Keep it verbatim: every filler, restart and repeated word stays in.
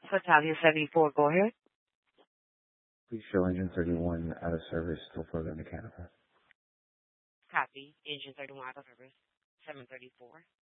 Battalion seventy-four, go ahead. Please show engine thirty-one out of service till further mechanical. Copy. Engine thirty-one out of service. seven thirty-four.